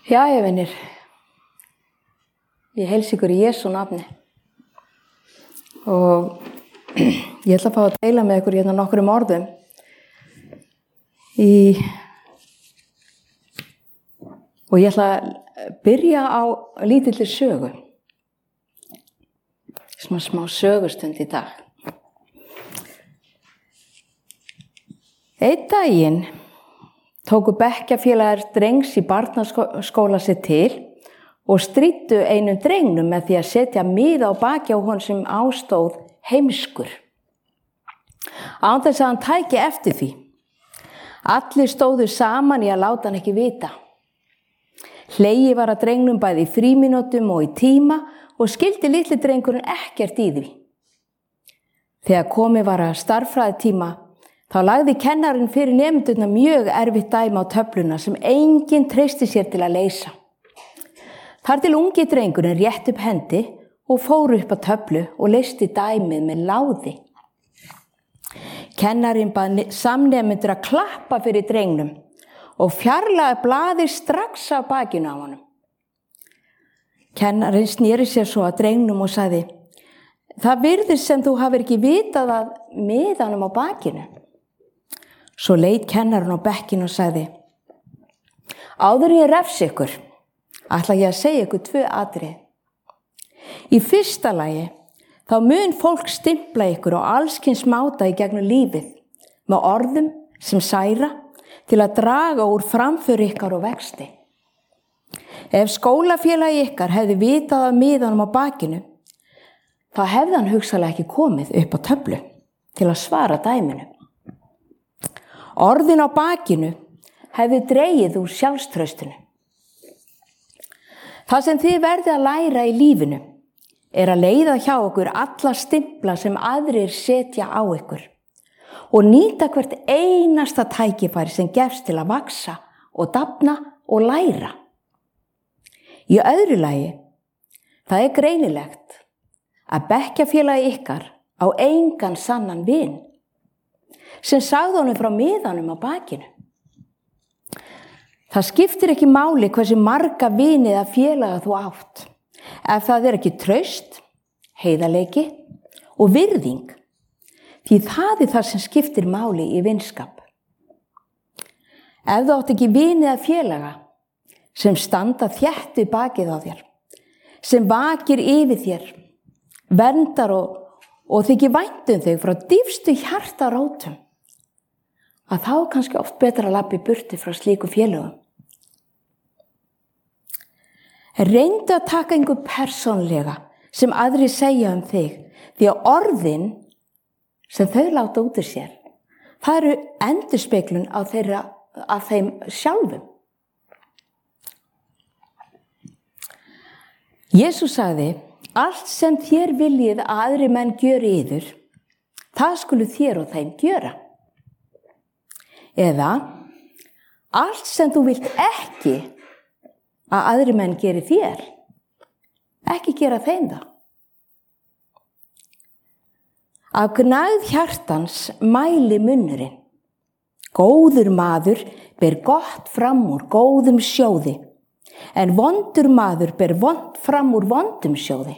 Jæja, vinir. Ég heilsa ykkur í Jesú nafni. Og ég ætla að fá að deila með ykkur hérna nokkrum orðum og ég ætla að byrja á lítilli sögu. Smá sögustund í dag. Einn daginn tóku bekkjarfélagar drengs í barnaskóla sér til og stríddu einum drengnum með því að setja miða á baki á honum sem ástóð heimskur. Án þess að hann tæki eftir því. Allir stóðu saman í að láta hann ekki vita. Hlegið var að drengnum bæði í frímínútum og í tíma og skildi litli drengurinn ekkert í því. Þegar komið var að stærðfræðitíma þá lagði kennarinn fyrir nemendurna mjög erfitt dæmi á töfluna sem enginn treysti sér til að leysa. Þar til ungi drengurinn rétt upp hendi og fór upp á töflu og leysti dæmið með láði. Kennarinn bað samnemendur að klappa fyrir drengnum og fjarlægði blaðið strax af bakinu á honum. Kennarinn sneri sér svo að drengnum og sagði: "Það virðist sem þú hafir ekki vitað að miðanum á bakinu." Svo leit kennarinn á bekkinn og sagði: "Áður en ég refsi ykkur, ætla ég að segja ykkur 2 atriði. Í fyrsta lagi, þá mun fólk stimpla ykkur á allskyns máta í gegnum lífið, með orðum sem særa til að draga úr framför ykkar og vexti. Ef skólafélagi ykkar hefði vitað af miðanum á bakinu, þá hefði hann hugsanlega ekki komið upp á töflu til að svara dæminu. Orðin á bakinu hefði dregið úr sjálfstraustinu. Það sem þið verðið að læra í lífinu er að leiða hjá okkur alla stimpla sem aðrir setja á ykkur og nýta hvert einasta tækifæri sem gefst til að vaksa og dafna og læra. Í öðru lagi, það er greinilegt að bekkjarfélagi ykkar á engan sannan vin sem sagði honum frá miðanum á bakinu. Það skiptir ekki máli hversu marga vini eða félaga þú átt, ef það er ekki traust, heiðarleiki og virðing, því það er það sem skiptir máli í vinskap. Ef þú átt ekki vini eða félaga sem standa þétt við bakið á þér, sem vakir yfir þér, verndar og þykir vænt þig frá dýpstu hjartarótum, að þá er kannski oft betra að labba í burtu frá slíku félögum. Reyndu að taka einhver persónlega sem aðrir segja um þig, því að orðin sem þau láta út úr sér, það eru endurspeglun af þeim sjálfum. Jesús sagði: "Allt sem þér viljið að aðrir menn gjöri yður, það skulu þér og þeim gjöra." Eða: "Allt sem þú vilt ekki að aðrir menn geri þér, ekki gera þeim það." Af gnægð hjartans mæli munnurinn. Góður maður ber gott fram úr góðum sjóði, en vondur maður ber vont fram úr vondum sjóði.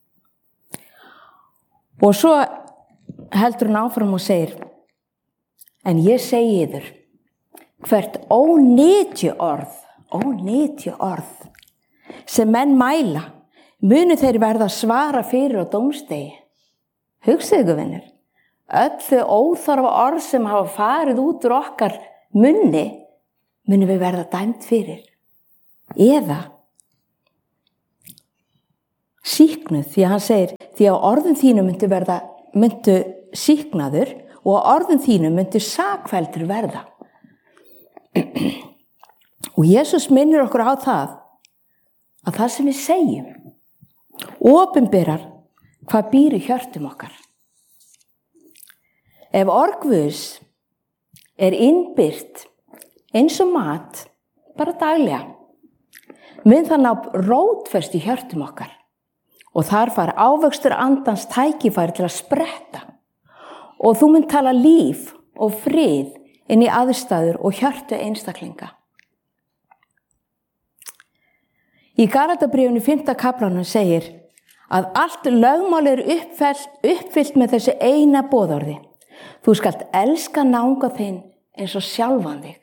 Og svo heldur hann áfram og segir: "En ég segi yður, hvert ónytju orð sem menn mæla, munu þeir verða að svara fyrir á dómsdegi." Hugsið ykkur, vinir, öll þau óþarfa orð sem hafa farið út úr okkar munni, munum við verða dæmt fyrir. Eða sýknuð, því að hann segir: "Því að orðum þínum myndu sýknaður og orðum þínum myndu sakfelldur verða." Og Jesús minnir okkur á það að það sem við segjum opinberar hvað býr í hjörtum okkar. Ef orð Guðs er innbyrt eins og mat, bara daglega, mun það ná rótfest í hjörtum okkar og þar fær ávöxtur andans tækifæri til að spretta og þú mun tala líf og frið inn í aðstæður og hjörtu einstaklinga. Í Galatabréfinu 5. kaflanum segir að allt lögmál er uppfyllt með þessu eina boðorði. Þú skalt elska náunga þinn eins og sjálfan þig.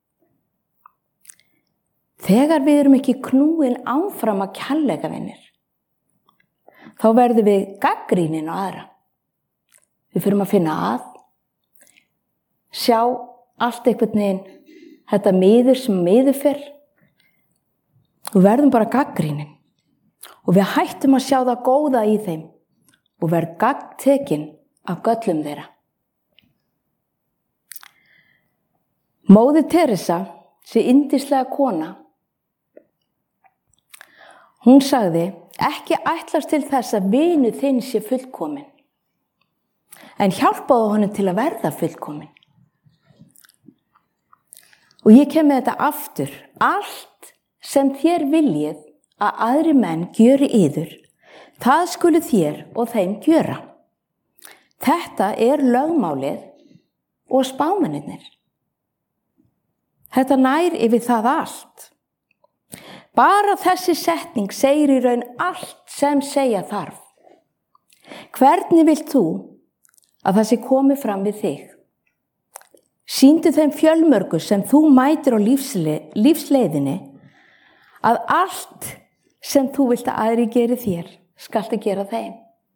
Þegar við erum ekki knúin áfram að kærleika vinir, þá verðum við gagnrýnin á aðra. Við förum að finna að, sjá allt einhvern veginn, þetta miður sem miður fer, og verðum bara gagnrýnin. Og við hættum að sjá það góða í þeim og verðum gagntekin af göllum þeirra. Móðir Teresa, þessi yndislega kona, hún sagði, ekki ætlast til þess að vinur þinn sé fullkominn, en hjálpaðu honum til að verða fullkominn. Og ég kem með þetta aftur, allt sem þér viljið að aðri menn gjöri yður, það skulu þér og þeim gjöra. Þetta er lögmálið og spámennirnir. Þetta nær yfir það allt. Bara þessi setning segir í raun allt sem segja þarf. Hvernig vilt þú að það sé komið fram við þig? Sýndu þeim fjölmörgu sem þú mætir á lífsleiðinni að allt sem þú vilt að aðri geri þér, skaltu gera þeim.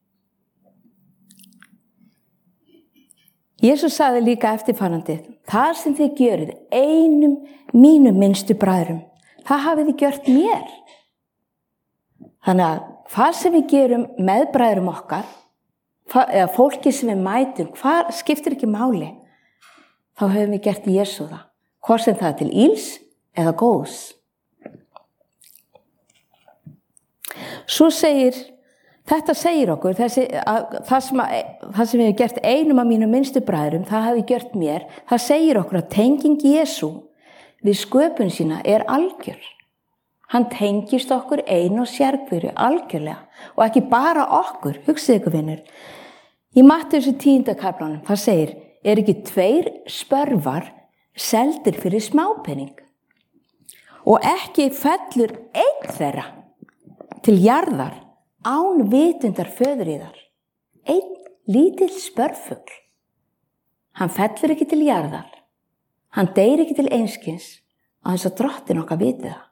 Jesús sagði líka eftirfarandi, það sem þið gjörið einum mínum minnstu bræðrum, það hafið þið gjört mér. Þannig að hvað sem við gerum með bræðrum okkar, eða fólki sem við mætum, hvað skiptir ekki máli, þá höfum við gert Jesú það, hvort sem það er til íls eða góðs. Svo þetta segir okkur, það sem við hefum gert einum af mínum minnstu bræðrum, það hafi gjört mér, það segir okkur að tenging Jesú við sköpun sína er algjör. Hann tengist okkur ein og sérhverju algjörlega og ekki bara okkur, hugsið ykkur vinur. Í Mattheusar 10. kaflanum, það segir, er ekki 2 spörvar seldir fyrir smápening og ekki fellur einn þeirra til jarðar án vitundar föður yðar. Einn lítill spörfugl. Hann fellur ekki til jarðar. Hann deyr ekki til einskis að þess að Drottinn okkar viti það.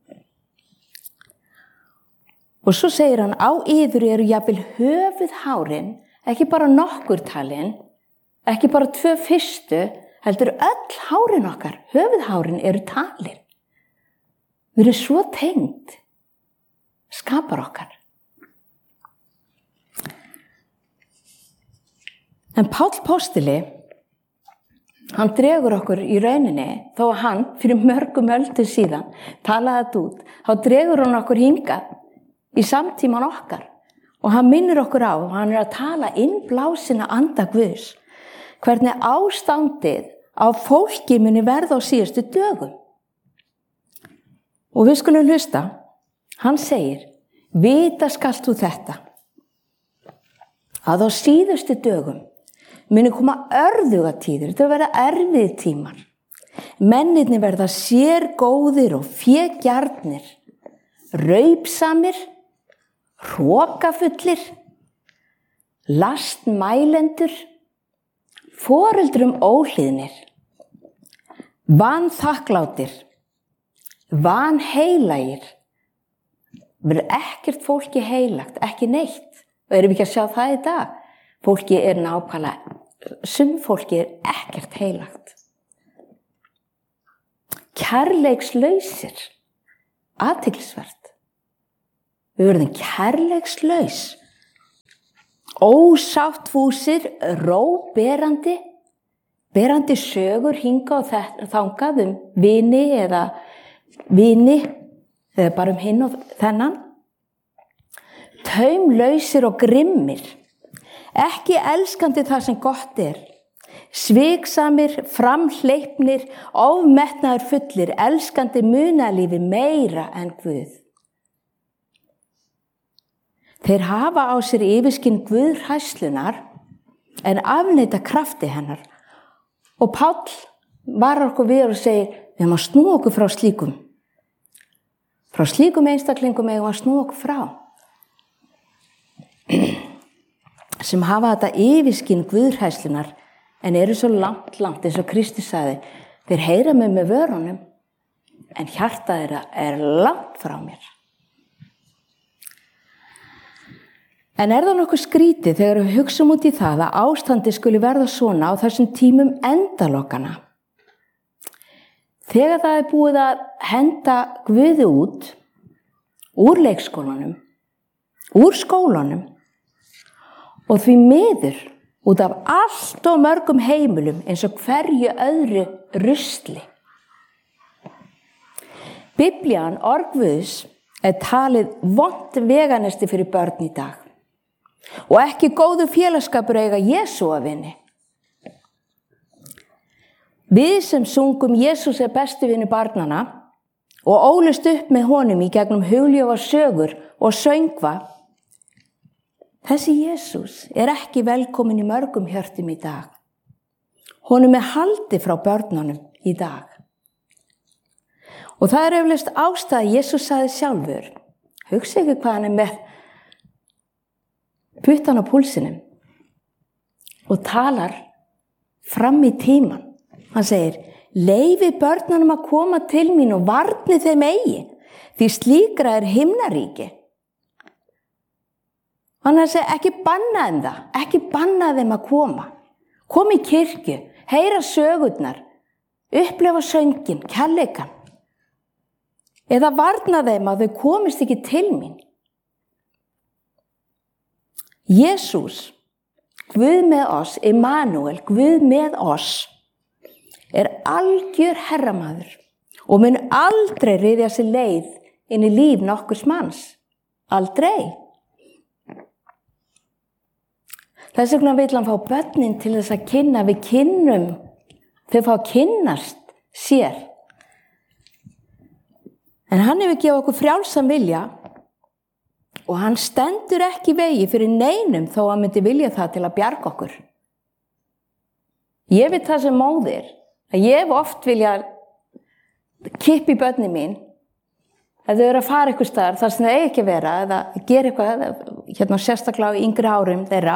Og svo segir hann, á yður eru jafnvel höfuðhárin, ekki bara nokkur talin, ekki bara 2 fyrstu, heldur öll hárin okkar, höfuðhárin eru talin. Við erum svo tengd, skapar okkar. En Páll postuli, hann dregur okkur í rauninni, þó að hann fyrir mörgum öldum síðan talaði þetta út, þá dregur hann okkur hingað í samtíman okkar og hann minnir okkur á, hann er að tala innblásina anda Guðs, hvernig ástandið á fólki muni verða á síðustu dögum. Og við skulum hlusta, hann segir, vita skalt þú þetta, að á síðustu dögum muni koma örðugatíðir, þetta verða erfið tímar. Mennirnir verða sérgóðir og fégjarnir, raupsamir, hrokafullir, lastmælendur, foreldrum óhlýðnir, vanþakklátir, vanheilagir. Verður ekkert fólki heilagt, ekki neitt. Og erum við ekki að sjá það í dag? Fólki er nákvæmlega, fólki er ekkert heilagt. Kærleikslausir, athyglisvert. Við verðum kærleikslaus, ósáttfúsir, róberandi, berandi sögur hingað og þangað vini eða bara hinn og þennan. Taumlausir og grimmir, ekki elskandi það sem gott er, sviksamir, framhleypnir, ofmetnaður fullir, elskandi munalífi meira en Guð. Þeir hafa á sér yfirskinn guðhræslunar en afneita krafti hennar. Og Páll varar okkur við og segir, við erum að snúa okkur frá slíkum. Frá slíkum einstaklingum eigum að snúa okkur frá. Sem hafa þetta yfirskinn guðhræðslunnar en eru svo langt eins og Kristur sagði, þeir heyra mig með vörunum en hjarta þeirra er langt frá mér. En er það nokkuð skrítið þegar við hugsum út í það að ástandi skuli verða svona á þessum tímum endalokana? Þegar það er búið að henda Guði út, úr leikskólanum, úr skólanum og því miður út af allt og mörgum heimilum eins og hverju öðru rusli. Biblían, orð Guðs, er talið vont veganesti fyrir börn í dag. Og ekki góðu félagsskapur eiga Jesú að vini. Við sem sungum Jesús er besti vinur barnanna og ólust upp með honum í gegnum hugljófa sögur og söngva, þessi Jesús er ekki velkomin í mörgum hjörtum í dag. Honum er haldið frá börnunum í dag. Og það er eflaust ástæða Jesús sagði sjálfur, hugsa ekki hvað hann er með puttan á púlsinum og talar fram í tíman. Hann segir, leyfi börnunum að koma til mín og varni þeim eigi, því slíkra er himnaríki. Hann segir, ekki banna þeim það, ekki banna þeim að koma. Kom í kirkju, heyra sögurnar, upplefa söngin, kærleikann. Eða varna þeim að þau komist ekki til mín. Jesús, Guð með oss, Immanuel, Guð með oss, er algjör herramaður og mun aldrei ryðja sér leið inn í líf nokkurs manns. Aldrei. Þess vegna vill hann fá börnin til þess að kynna, við kynnum, þau fá að kynnast sér. En hann hefur gefið okkur frjálsan vilja og hann stendur ekki í vegi fyrir neinum þó hann myndi vilja það til að bjarga okkur. Ég veit það sem móðir, að ég hef oft viljað kippa í börnin mín ef þau eru að fara eitthvað staðar þar sem þau eigi ekki að vera eða gera eitthvað, sérstaklega í yngri árum þeirra.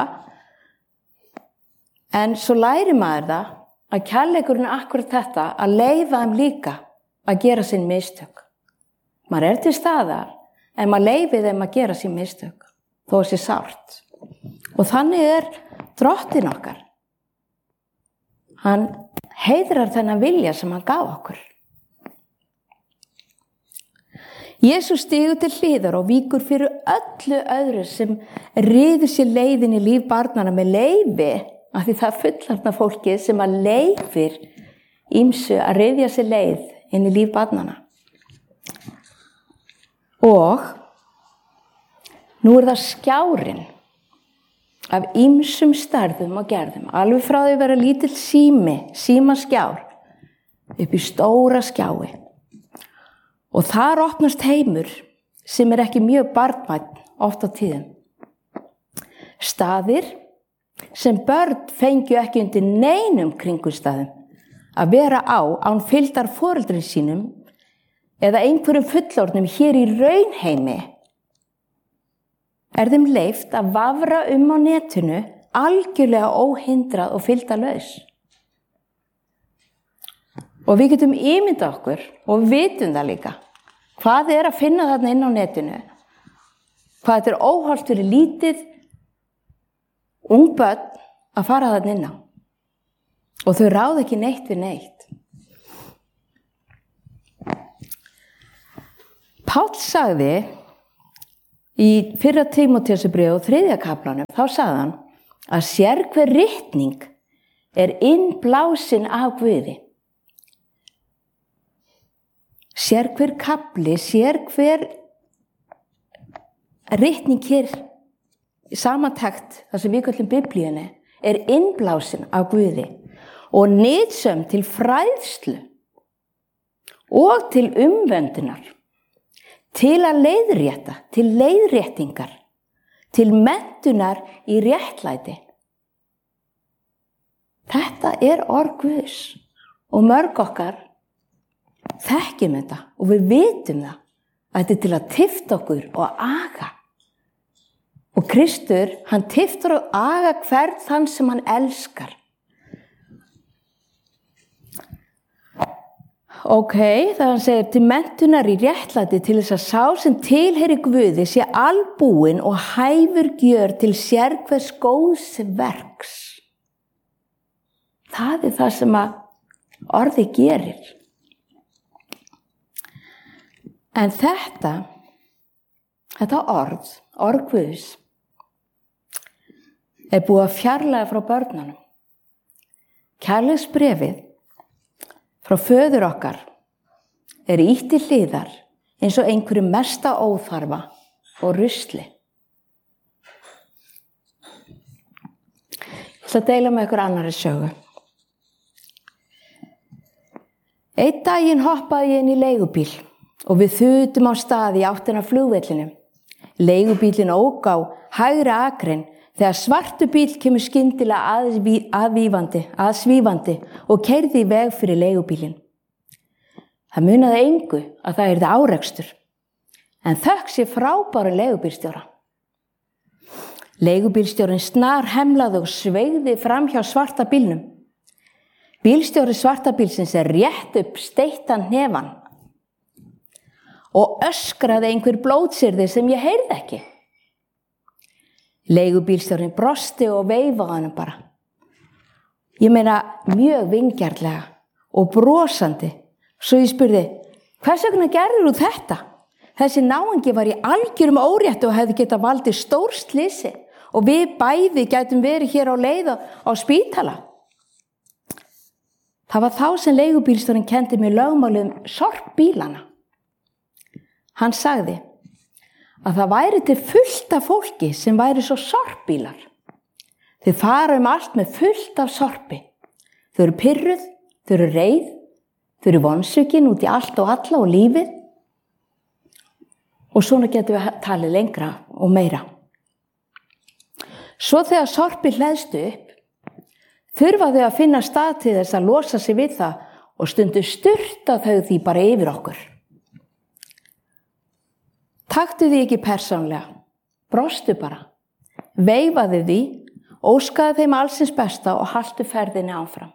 En svo lærir maður það að kærleikurinn er akkurat þetta, að leyfa þeim líka að gera sín mistök. Maður er til staðar en maður leyfi þeim að gera sín mistök, þó að sé sárt. Og þannig er drottinn okkar. Hann heiðrar þennan vilja sem hann gaf okkur. Jesús stígur til hliðar og víkur fyrir öllu öðru sem ryður sér leiðin í líf barnanna með leyfi, af því það er fullorðna fólkið sem að leyfir ýmsu að ryðja sér leið inn í líf barnanna. Og nú er það skjárinn af ýmsum stærðum og gerðum, alveg frá því að vera lítill símaskjár, upp í stóra skjái. Og þar opnast heimur sem er ekki mjög barnvænn oft á tíðum. Staðir sem börn fengju ekki undir neinum kringumstæðum að vera á án fylgdar foreldrum sínum eða einhverjum fullorðnum hér í raunheimi, er þeim leyft að vafra á netinu algjörlega óhindrað og fylgdarlaus. Og við getum ímyndað okkur, og við vitum það líka, hvað er að finna þarna inn á netinu, hvað þetta er óhollt fyrir lítið, ung börn að fara þarna inn á. Og þau ráða ekki neitt við neitt. Páll sagði í 1. Tímóteusbréfi og 3. kaflanum, þá sagði hann að sérhver ritning er innblásin af Guði. Sérhver kafli, sérhver ritning hér samantekt, það sem við kallum Biblíunni, er innblásin af Guði og nytsöm til fræðslu og til umvöndunar, til að leiðrétta, til leiðréttingar, til menntunar í réttlæti. Þetta er orð Guðs og mörg okkar þekkjum þetta og við vitum það Þetta er til að tifta okkur og aga. Og Kristur, hann tiftar og aga hvern þann sem hann elskar. Þegar hann segir til menntunar í réttlæti til þess að sá sem tilheyri Guði sé albúinn og hæfur gjör til sérhvers góðs verks. Það er það sem að orðið gerir. En þetta orð Guðs, er búið að fjarlæga frá börnunum. Kærleiksbréfið frá föður okkar er ýtt til hliðar eins og einhverju mesta óþarfa og rusli. Ég ætla að deila með ykkur annarri sögu. Einn daginn hoppaði ég inn í leigubíl og við þutum á stað í áttina af flugvellinum. Leigubílinn ók á hægri akrein þegar svartur bíll kemur skyndilega aðsvífandi og keyrði í veg fyrir leigubílinn. Það munaði engu að það yrði árekstur, en þökk sé frábærum leigubílstjóra. Leigubílstjórinn snar hemlaði og sveigði fram hjá svarta bílnum. Bílstjóri svarta bílsins er rétt upp steittan hnefann og öskraði einhver blótsyrði sem ég heyrði ekki. Leigubílstjórinn brosti og veifaði honum bara. Ég meina mjög vingjarnlega og brosandi. Svo ég spurði, hvers vegna gerðir þú þetta? Þessi náungi var í algjörum órétti og hefði getað valdið stórslysi og við bæði gætum verið hér á leið á spítala. Það var þá sem leigubílstjórinn kenndi mér lögmálið sorpbílana. Hann sagði að það væri til fullt af fólki sem væri svo sorpbílar. Þau fara allt með fullt af sorpi. Þau eru pirruð, þau eru reið, þau eru vonsvikin út í allt og alla og lífið. Og svona getum við talið lengra og meira. Svo þegar sorpi hleðstu upp, þurfa þau að finna stað til þess að losa sig við það og stundu sturta þau því bara yfir okkur. Taktu því ekki persónlega, brostu bara, veifaðu því, óskaðu þeim allsins besta og haltu ferðinni áfram.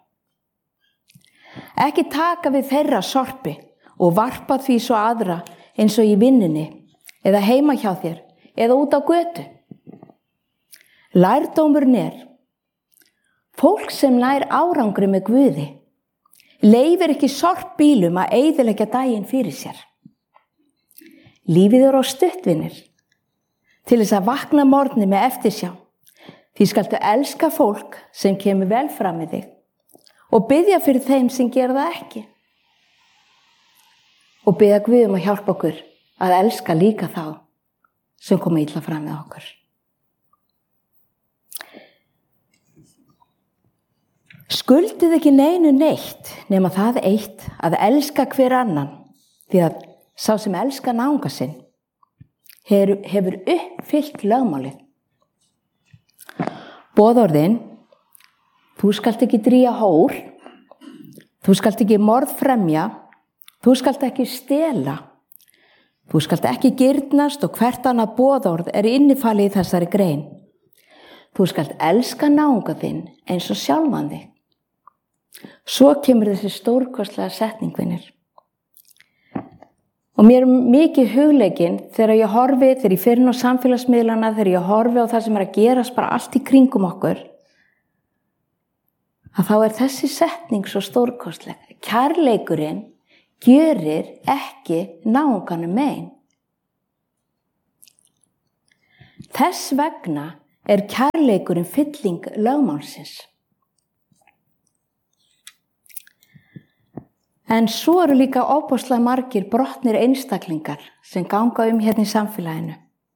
Ekki taka við þeirra sorpi og varpa því svo aðra eins og í vinnunni eða heima hjá þér eða út á götu. Lærdómurinn er, fólk sem nær árangri með Guði, leyfir ekki sorpbílum að eyðileggja daginn fyrir sér. Lífið á stuttvinir til þess að vakna morgni með eftirsjá. Því skaltu elska fólk sem kemur vel fram með þig og biðja fyrir þeim sem gera það ekki. Og biðja Guð að hjálpa okkur að elska líka þá sem koma illa fram með okkur. Skuldið ekki neinu neitt nema það eitt að elska hver annan, því að sá sem elskar náunga sinn hefur uppfyllt lögmálið. Boðorðin, þú skalt ekki drýja hór, þú skalt ekki morðfremja, þú skalt ekki stela, þú skalt ekki girnast og hvert annað boðorð er innifalið í þessari grein. Þú skalt elska náunga þinn eins og sjálfan þig. Svo kemur þessi stórkostlega setning, vinir. Og mér er mikið hugleikinn þegar ég fer inn á samfélagsmiðlana, þegar ég horfi á það sem er að gerast bara allt í kringum okkur, að þá er þessi setning svo stórkostleg. Kærleikurinn gjörir ekki náunganum mein. Þess vegna er kærleikurinn fylling lögmálsins. En svo eru líka ofboðslega margir brotnir einstaklingar sem ganga hérna í samfélaginu.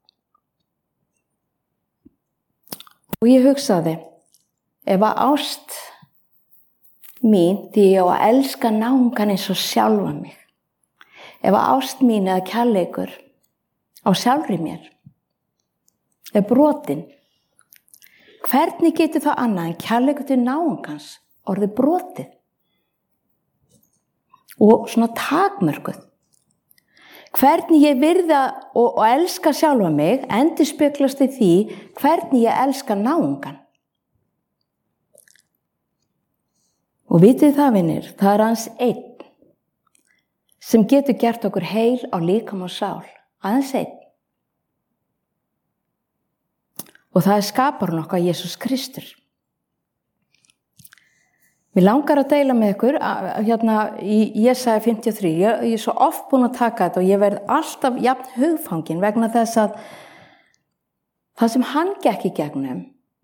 Og ég hugsaði, ef að ást mín, því ég á að elska náungan eins og sjálfa mig, ef að ást mín eða kærleikur á sjálfri mér er brotin, hvernig getur það annað en kærleikur til náungans orðið brotið? Og svona takmörkuð. Hvernig ég virða og elska sjálfa mig endurspeglast í því hvernig ég elska náungan. Og vitið það, vinir, það er aðeins einn sem getur gert okkur heil á líkama og sál. Aðeins einn. Og það er skaparinn okkar, Jesús Kristur. Mér langar að deila með ykkur í Jesaja 53. Ég er svo oft búin að taka þetta og ég verð alltaf jafn hugfangin vegna þess að það sem hann gekk í gegnum,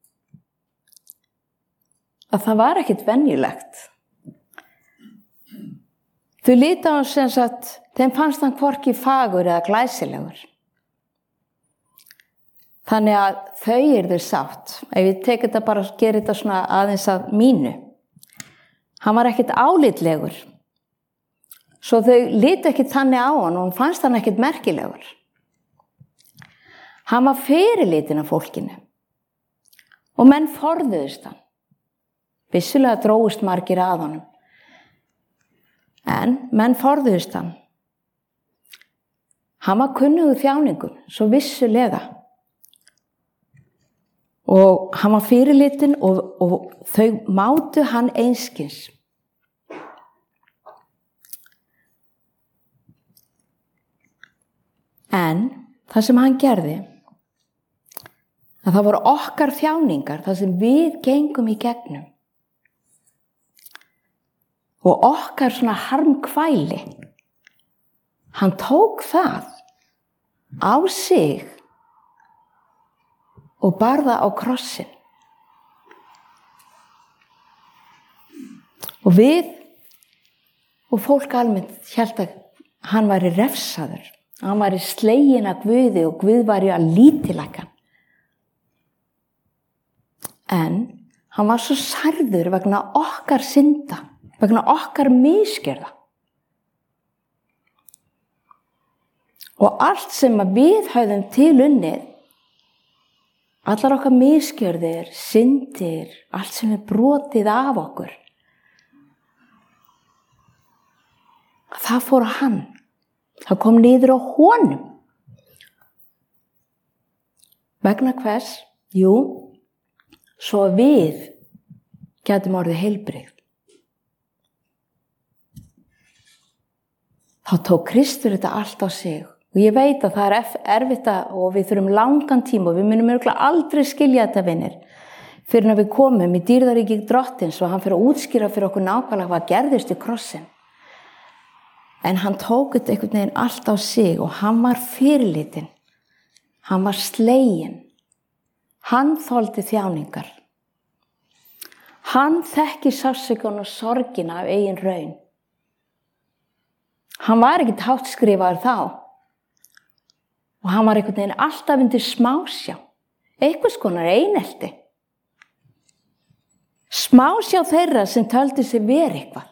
að það var ekkert venjulegt. Þau líta á hann sem sagt, þeim fannst hann hvorki fagur eða glæsilegur. Þannig að þau yrðu sátt. Ef ég tek þetta bara og gerir þetta svona aðeins að mínu. Hann var ekkert álitlegur. Svo þau lítu ekkert þannig á hann og hann fannst hann ekkert merkilegur. Hann var fyrirlitin af fólkinu. Og menn forðuðust hann. Vissulega drógust margir að honum. En menn forðuðust hann. Hann var kunnugur þjáningum, svo vissulega. Og hann var fyrirlitin og þau mátu hann einskis. En það sem hann gerði, að það voru okkar þjáningar, það sem við gengum í gegnum. Og okkar svona harmkvæli, hann tók það á sig og bar það á krossin. Og við og fólk almennt hélt að hann væri refsaður. Hann væri sleginn af Guði og Guð væri að lítillækka hann. En hann var svo særður vegna okkar synda, vegna okkar misgjörða. Og allt sem við höfðum til unnið, allar okkar misgjörðir, syndir, allt sem er brotið af okkur, það fór á hann. Það kom niður á honum. Vegna hvers? Jú, svo við gætum orðið heilbrigð. Þá tók Kristur þetta allt á sig. Og ég veit að það er erfitt og við þurfum langan tíma og við munum örugglega aldrei skilja þetta, vinir, fyrir að við komum í dýrðaríki Drottins og hann fyrir að útskýra fyrir okkur nákvæmlega hvað gerðist í krossin. En hann tók þetta einhvern veginn allt á sig og hann var fyrirlitin. Hann var sleginn. Hann þoldi þjáningar. Hann þekki sársaukann og sorgina af eigin raun. Hann var ekkert háttskrifaður þá. Og hann var einhvern veginn alltaf undir smásjá. Einhvers konar einelti. Smásjá þeirra sem töldu sig vera eitthvað.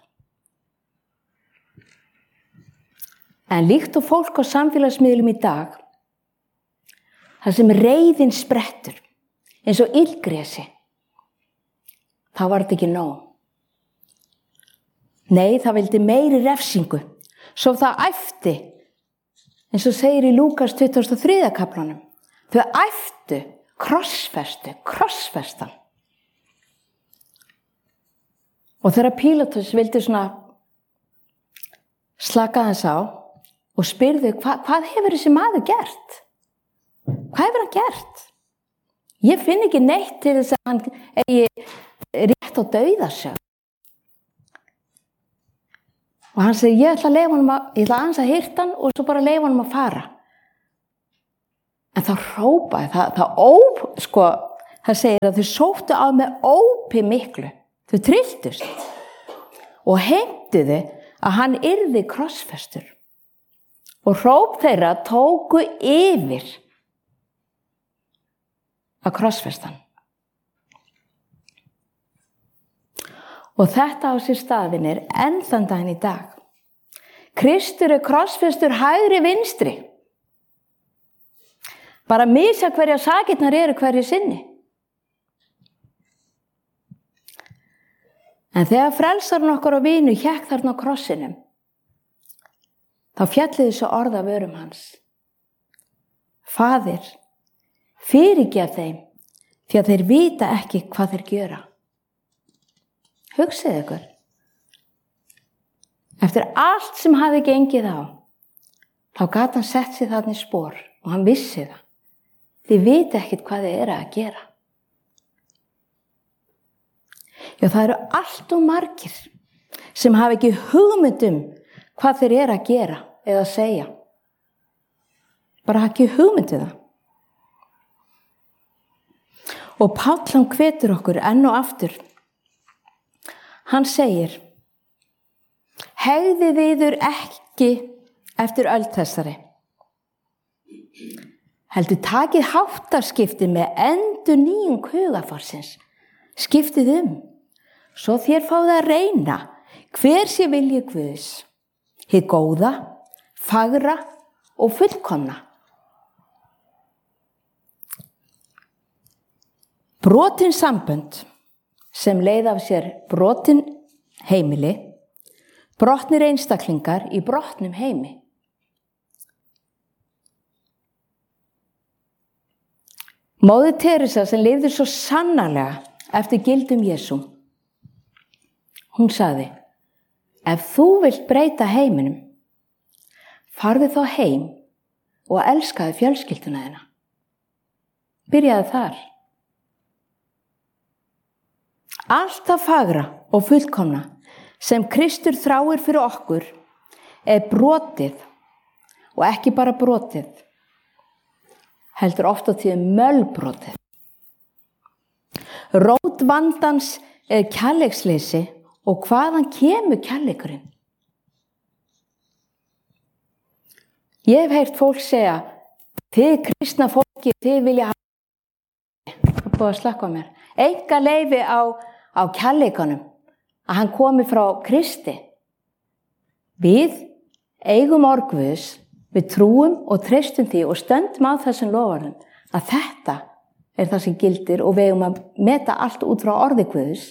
En líkt og fólk á samfélagsmiðlum í dag, þar sem reiðin sprettur, eins og illgresi, þá var þetta ekki nóg. Nei, það vildi meiri refsingu, svo það æfti, eins og segir í Lúkas 23. kaflanum. Þau æftu, krossfestan. Og þegar Pílatus vildi svona slaka þess á og spyrðu, hvað hefur þessi maður gert? Hvað hefur hann gert? Ég finn ekki neitt til þess að hann eigi rétt á dauðasög. Og hann segi, ég ætla aðeins að hirta hann og svo bara leyfa honum að fara. En það hrópaði, það segir að þau sóttu á með ópi miklu. Þau trylltust og heimtuðu að hann yrði krossfestur. Og hróp þeirra tóku yfir að krossfestan. Og þetta á sér staðinir enn þann daginn í dag. Kristur er krossfestur hægri vinstri. Bara misa hverja sakirnar eru hverju sinni. En þegar frelsarinn okkar og vinu hékk þarna á krossinum, þá fjalli þessu orð af vörum hans. Faðir, fyrirgef þeim, því að þeir vita ekki hvað þeir gjöra. Hugsið ykkur. Eftir allt sem hafði gengið á, þá gat hann sett sig þarna í spor og hann vissi það. Þið vita ekkert hvað þið eru að gera. Já, það eru allt og margir sem hafa ekki hugmynd hvað þeir eru að gera eða að segja. Bara ekki hugmynd það. Og Páll hann hvetur okkur enn og aftur. Hann segir, hegðið yður ekki eftir öld þessari. Heldur takið háttarskipti með endurnýjung hugarfarsins. Skiptið svo þér fáið að reyna hver sé vilji Guðs, hið góða, fagra og fullkomna. Brotin sambönd sem leiða af sér brotin heimili, brotnir einstaklingar í brotnum heimi. Móðir Teresa sem lifði svo sannarlega eftir gildum Jesú. Hún sagði, ef þú vilt breyta heiminum, farðu þá heim og elskaðu fjölskylduna þína. Byrjaðu þar. Allt það fagra og fullkomna sem Kristur þráir fyrir okkur brotið og ekki bara brotið, heldur oft á tíðum mölbrotið. Rót vandans kærleiksleysi og hvaðan kemur kærleikurinn? Ég hef heyrt fólk segja, þið kristna fólki, þið vilja hafa búið að slakka á mér. Enga leyfi á kærleikanum að hann komi frá Kristi. Við eigum orð Guðs, við trúum og treystum því og stöndum á þessum loforðum að þetta það sem gildir og við eigum að meta allt út frá orði Guðs.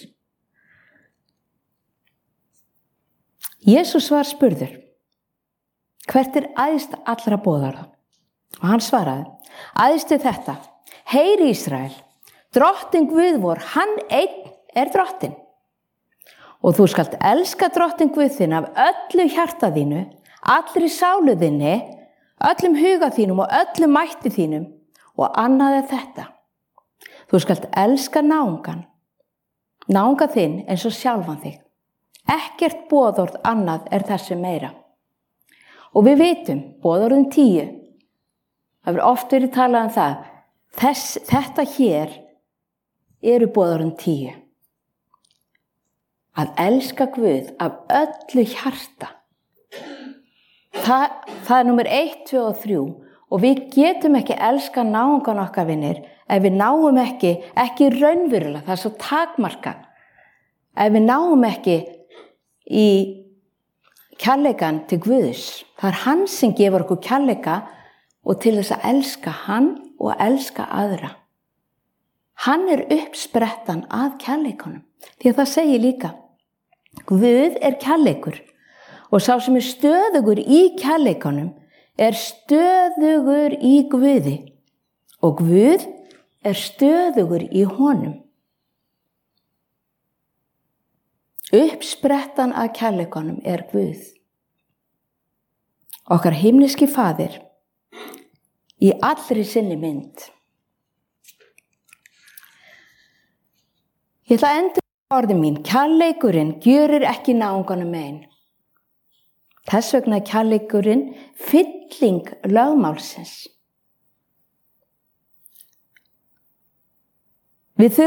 Jesús var spurður, hvert æðst allra boðorða? Og hann svaraði, æðst þetta, heyri Ísrael, drottinn Guð vor, hann einn drottinn. Og þú skalt elska drottinn Guð þinn af öllu hjarta þínu, allri sálu þinni, öllum huga þínum og öllum mætti þínum og annað þetta. Þú skalt elska náunga þinn eins og sjálfan þig. Ekkert boðorð annað þessu meira. Og við vitum, boðorðin 10, það hefur oft verið talað það, þetta hér eru boðorðin 10. Að elska Guð af öllu hjarta. Það númer 1, 2 og 3 og við getum ekki elska náungan okkar vinir ef við náum ekki raunverulega, það svo takmarkað. Ef við náum ekki í kærleikan til Guðs, það hann sem gefur okkur kærleika og til þess að elska hann og elska aðra. Hann uppsprettan að kærleikanum, því að það segir líka, Guð kærleikur og sá sem stöðugur í kærleikanum stöðugur í Guði og Guð stöðugur í honum. Uppsprettan að kærleikanum Guð. Okkar himneski faðir í allri sinni mynd. Ég ætla að enda orðin mín, kærleikurinn gjörir ekki náunganum mein. Þess vegna kærleikurinn fylling lögmálsins. Við þurfum